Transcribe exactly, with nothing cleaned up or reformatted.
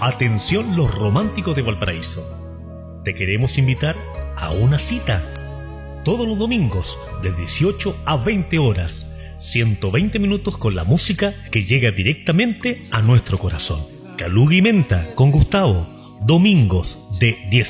Atención los románticos de Valparaíso. Te queremos invitar a una cita. Todos los domingos de dieciocho a veinte horas. ciento veinte minutos con la música que llega directamente a nuestro corazón. Caluga y Menta con Gustavo. Domingos de dieciocho